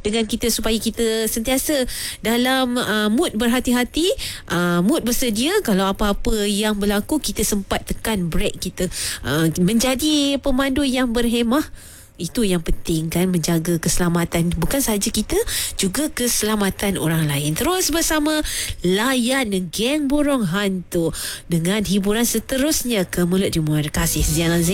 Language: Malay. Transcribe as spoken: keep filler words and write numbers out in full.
dengan kita supaya kita sentiasa dalam uh, mood berhati-hati, uh, mood bersedia. Kalau apa-apa yang berlaku, kita sempat tekan brake kita, uh, menjadi pemandu yang berhemah. Itu yang penting kan, menjaga keselamatan bukan sahaja kita, juga keselamatan orang lain. Terus bersama layan Geng Burung Hantu dengan hiburan seterusnya ke Mulut Jemur. Kasih Zian Azim.